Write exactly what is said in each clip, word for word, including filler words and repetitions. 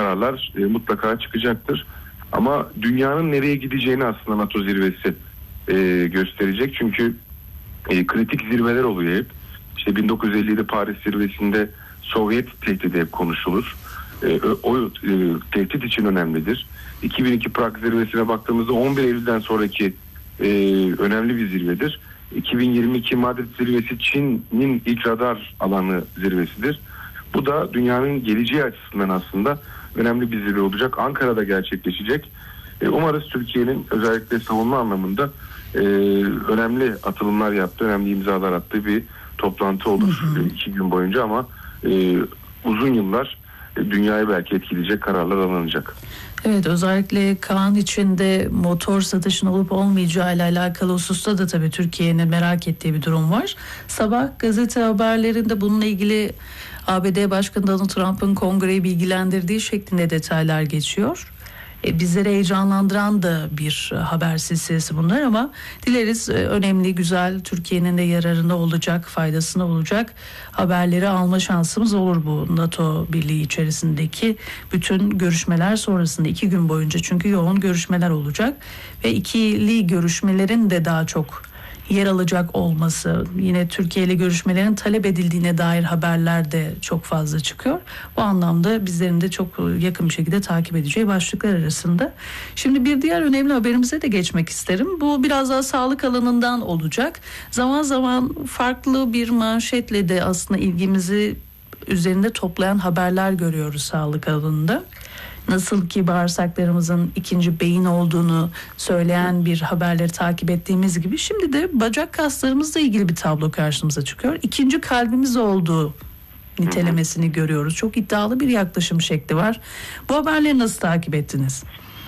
kararlar e, mutlaka çıkacaktır. Ama dünyanın nereye gideceğini aslında NATO zirvesi e, gösterecek. Çünkü e, kritik zirveler oluyor hep. İşte bin dokuz yüz elli yedi Paris zirvesinde Sovyet tehdidi hep konuşulur. E, o e, tehdit için önemlidir. iki bin iki Prag zirvesine baktığımızda on bir Eylül'den sonraki e, önemli bir zirvedir. iki bin yirmi iki Madrid zirvesi Çin'in ilk radar alanı zirvesidir. Bu da dünyanın geleceği açısından aslında önemli bir zirve olacak. Ankara'da gerçekleşecek. E, umarız Türkiye'nin özellikle savunma anlamında e, önemli atılımlar yaptığı, önemli imzalar attığı bir toplantı olur hı hı. iki gün boyunca ama e, uzun yıllar e, dünyayı belki etkileyecek kararlar alınacak. Evet, özellikle Kaan içinde motor satışının olup olmayacağı ile alakalı hususta da tabii Türkiye'nin merak ettiği bir durum var. Sabah gazete haberlerinde bununle ilgili A B D Başkanı Donald Trump'ın kongreyi bilgilendirdiği şeklinde detaylar geçiyor. E, bizleri heyecanlandıran da bir haber silsilesi bunlar ama dileriz e, önemli, güzel, Türkiye'nin de yararına olacak, faydasına olacak haberleri alma şansımız olur bu NATO Birliği içerisindeki bütün görüşmeler sonrasında iki gün boyunca, çünkü yoğun görüşmeler olacak ve ikili görüşmelerin de daha çok yer alacak olması, yine Türkiye ile görüşmelerin talep edildiğine dair haberler de çok fazla çıkıyor. Bu anlamda bizlerin de çok yakın bir şekilde takip edeceği başlıklar arasında. Şimdi bir diğer önemli haberimize de geçmek isterim. Bu biraz daha sağlık alanından olacak. Zaman zaman farklı bir manşetle de aslında ilgimizi üzerinde toplayan haberler görüyoruz sağlık alanında. Nasıl ki bağırsaklarımızın ikinci beyin olduğunu söyleyen bir haberleri takip ettiğimiz gibi şimdi de bacak kaslarımızla ilgili bir tablo karşımıza çıkıyor. İkinci kalbimiz olduğu nitelemesini görüyoruz. Çok iddialı bir yaklaşım şekli var. Bu haberleri nasıl takip ettiniz?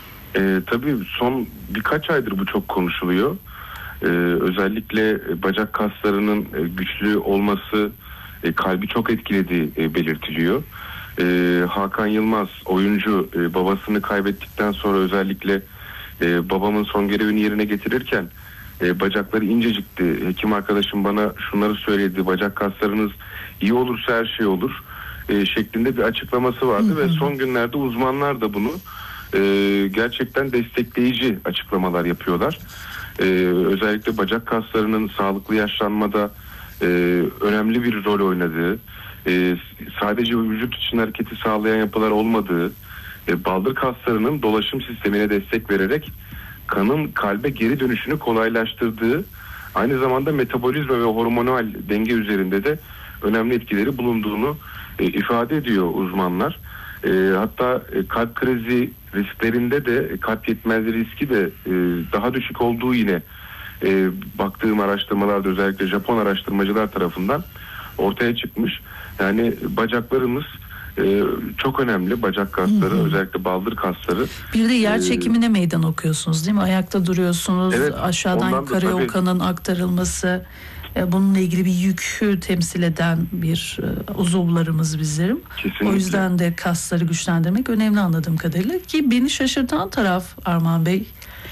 Ee, tabii son birkaç aydır bu çok konuşuluyor. Ee, özellikle bacak kaslarının güçlü olması e, kalbi çok etkilediği e, belirtiliyor. Ee, Hakan Yılmaz oyuncu e, babasını kaybettikten sonra özellikle e, babamın son görevini yerine getirirken e, bacakları incecikti. Hekim arkadaşım bana şunları söyledi: bacak kaslarınız iyi olursa her şey olur e, şeklinde bir açıklaması vardı. Hı hı. Ve son günlerde uzmanlar da bunu e, gerçekten destekleyici açıklamalar yapıyorlar. E, özellikle bacak kaslarının sağlıklı yaşlanmada e, önemli bir rol oynadığı, Ee, sadece vücut için hareketi sağlayan yapılar olmadığı, e, baldır kaslarının dolaşım sistemine destek vererek kanın kalbe geri dönüşünü kolaylaştırdığı, aynı zamanda metabolizma ve hormonal denge üzerinde de önemli etkileri bulunduğunu e, ifade ediyor uzmanlar. E, hatta e, kalp krizi risklerinde de kalp yetmezliği riski de e, daha düşük olduğu yine e, baktığım araştırmalarda, özellikle Japon araştırmacılar tarafından ortaya çıkmış. Yani bacaklarımız e, çok önemli, bacak kasları, hı hı. özellikle baldır kasları. Bir de yer çekimine ee, meydan okuyorsunuz değil mi? Ayakta duruyorsunuz, evet, aşağıdan yukarıya o kanın aktarılması, e, bununla ilgili bir yükü temsil eden bir e, uzuvlarımız bizlerim. Kesinlikle. O yüzden de kasları güçlendirmek önemli anladığım kadarıyla. Ki beni şaşırtan taraf Armağan Bey,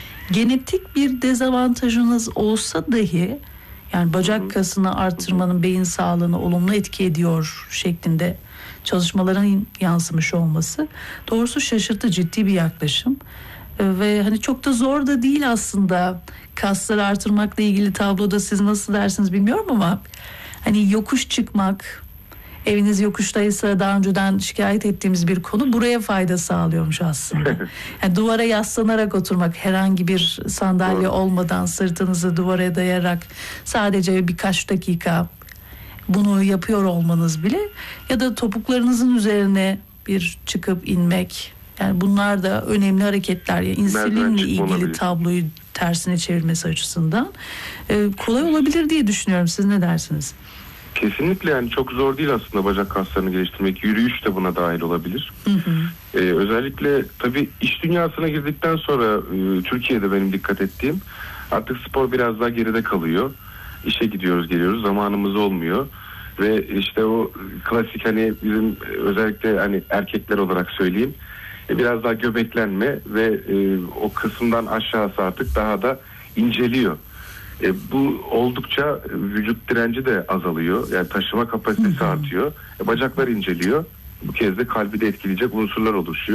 genetik bir dezavantajınız olsa dahi, yani bacak Hı-hı. kasını artırmanın beyin sağlığına olumlu etki ediyor şeklinde çalışmaların yansımış olması doğrusu şaşırtıcı, ciddi bir yaklaşım. Ee, ve hani çok da zor da değil aslında kasları artırmakla ilgili tabloda, siz nasıl dersiniz bilmiyorum ama hani yokuş çıkmak, eviniz yokuştaysa daha önceden şikayet ettiğimiz bir konu, buraya fayda sağlıyormuş aslında. Yani duvara yaslanarak oturmak, herhangi bir sandalye olmadan sırtınızı duvara dayayarak sadece birkaç dakika bunu yapıyor olmanız bile, ya da topuklarınızın üzerine bir çıkıp inmek, yani bunlar da önemli hareketler. Yani insülinle ilgili tabloyu tersine çevirmesi açısından ee, kolay olabilir diye düşünüyorum. Siz ne dersiniz? Kesinlikle, yani çok zor değil aslında bacak kaslarını geliştirmek. Yürüyüş de buna dahil olabilir. Hı hı. Ee, özellikle tabii iş dünyasına girdikten sonra e, Türkiye'de benim dikkat ettiğim, artık spor biraz daha geride kalıyor. İşe gidiyoruz geliyoruz, zamanımız olmuyor. Ve işte o klasik, hani bizim özellikle hani erkekler olarak söyleyeyim, e, biraz daha göbeklenme ve e, o kısımdan aşağısı artık daha da inceliyor. E, bu oldukça vücut direnci de azalıyor. Yani taşıma kapasitesi artıyor. E, bacaklar inceliyor. Bu kez de kalbi de etkileyecek unsurlar oluşuyor.